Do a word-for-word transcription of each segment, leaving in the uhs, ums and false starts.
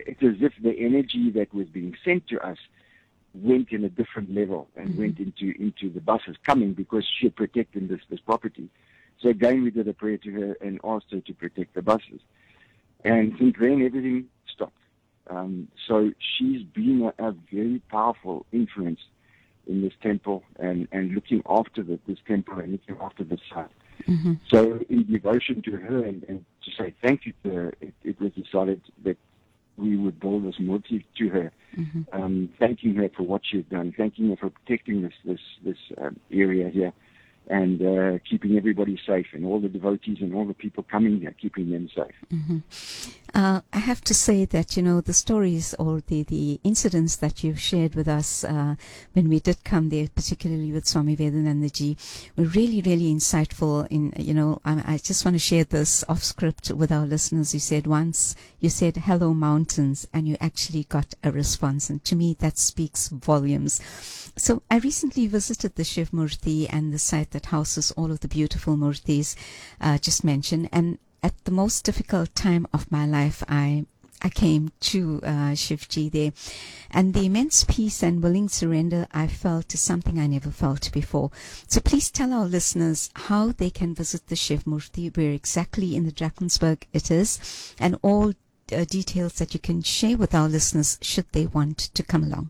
it's as if the energy that was being sent to us went in a different level and mm-hmm. went into, into the buses coming because she had protected this, this property. So again, we did a prayer to her and asked her to protect the buses. And since then, everything stopped. Um, so she's been a, a very powerful influence in this temple and, and looking after the, this temple and looking after the site. Mm-hmm. So in devotion to her and, and to say thank you to her, it, it was decided that we would build this murti to her, mm-hmm. um, thanking her for what she had done, thanking her for protecting this this this um, area here, and uh, keeping everybody safe, and all the devotees and all the people coming here, keeping them safe. Mm-hmm. Uh, I have to say that, you know, the stories or the, the incidents that you've shared with us uh, when we did come there, particularly with Swami Vedanandaji, were really, really insightful. In, you know, I, I just want to share this off script with our listeners. You said once, you said, hello mountains, and you actually got a response. And to me, that speaks volumes. So I recently visited the Shiv Murti and the site that houses all of the beautiful murtis uh, just mentioned. And at the most difficult time of my life, I I came to uh, Shivji there. And the immense peace and willing surrender I felt is something I never felt before. So please tell our listeners how they can visit the Shiv Murti, where exactly in the Drakensberg it is, and all uh, details that you can share with our listeners should they want to come along.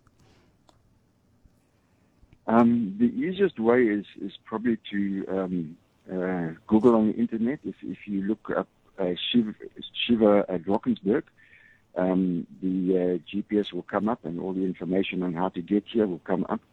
Um, the easiest way is, is probably to um, uh, Google on the internet. If, if you look up uh, Shiva, Shiva at Drakensberg, um, the uh, G P S will come up and all the information on how to get here will come up.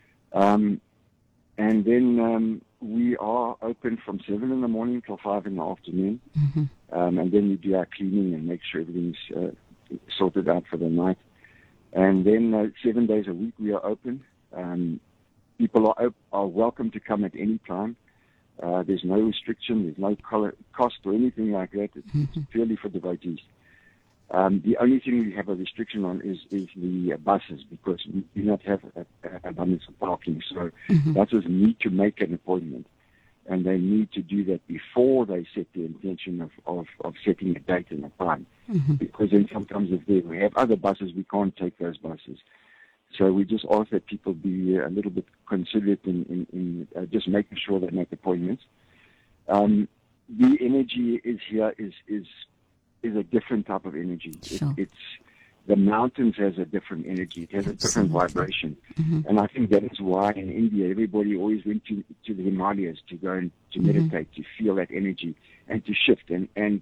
Um, and then um, we are open from seven in the morning till five in the afternoon. Mm-hmm. Um, and then we do our cleaning and make sure everything's uh, sorted out for the night. And then uh, seven days a week we are open. Um, People are op- are welcome to come at any time. Uh, there's no restriction, there's no color, cost or anything like that. It's, mm-hmm. it's purely for devotees. Um, the only thing we have a restriction on is, is the uh, buses, because we do not have a, a abundance of parking. So mm-hmm. buses need to make an appointment, and they need to do that before they set the intention of, of, of setting a date and a time. Mm-hmm. Because then sometimes if they, we have other buses, we can't take those buses. So we just ask that people be a little bit considerate in, in, in uh, just making sure they make appointments. Um, the energy is here is is is a different type of energy. Sure. It, it's the mountains has a different energy. It has Absolutely. a different vibration, mm-hmm. and I think that is why in India everybody always went to to the Himalayas to go and to mm-hmm. meditate, to feel that energy and to shift. And and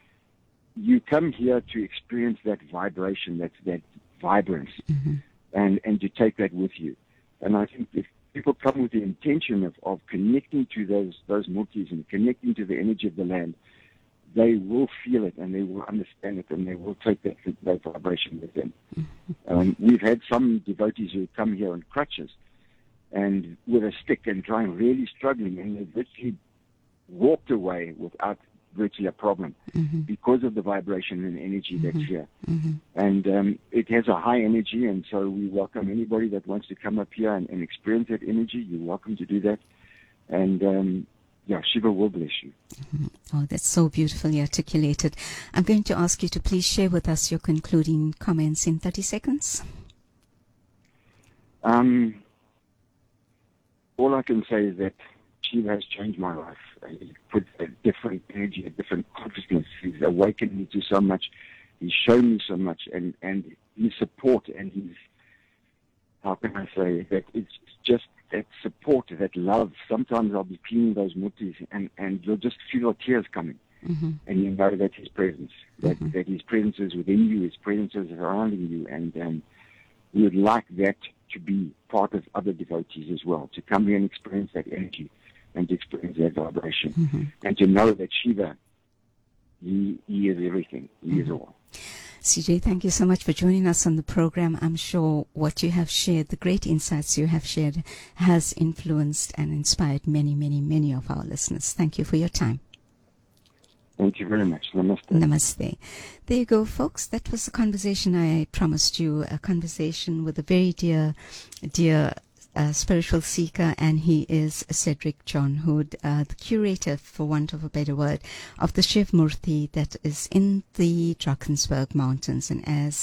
you come here to experience that vibration, that that vibrance. Mm-hmm. And, and to take that with you. And I think if people come with the intention of, of connecting to those those murtis and connecting to the energy of the land, they will feel it and they will understand it and they will take that, that vibration with them. Mm-hmm. Um, we've had some devotees who come here on crutches and with a stick and trying really struggling, and they've literally walked away without virtually a problem mm-hmm. because of the vibration and energy mm-hmm. that's here. Mm-hmm. And um, it has a high energy, and so we welcome anybody that wants to come up here and, and experience that energy. You're welcome to do that. And um, yeah, Shiva will bless you. Mm-hmm. Oh, that's so beautifully articulated. I'm going to ask you to please share with us your concluding comments in thirty seconds. Um, all I can say is that Shiva has changed my life. He put a different energy, a different consciousness. He's awakened me to so much. He's shown me so much, and, and his support and his, how can I say, that it's just that support, that love. Sometimes I'll be cleaning those murtis, and, and you'll just feel tears coming. Mm-hmm. And you know that's his presence, that, mm-hmm. that his presence is within you, his presence is surrounding you, and um, we would like that to be part of other devotees as well, to come here and experience that energy and to experience that vibration, mm-hmm. and to know that Shiva, he, he is everything, he mm-hmm. is all. C J, thank you so much for joining us on the program. I'm sure what you have shared, the great insights you have shared, has influenced and inspired many, many, many of our listeners. Thank you for your time. Thank you very much. Namaste. Namaste. There you go, folks. That was the conversation I promised you, a conversation with a very dear, dear Uh, spiritual seeker, and he is Cedric John Hood, uh, the curator, for want of a better word, of the Shiv Murti that is in the Drakensberg Mountains. And as